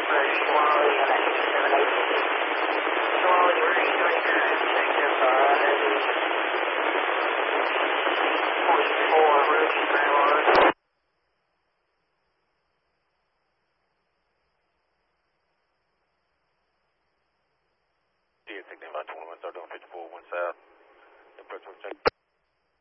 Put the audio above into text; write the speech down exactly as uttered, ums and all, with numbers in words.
Take nine twenty-one, start doing fifty-four, one south. Approach check.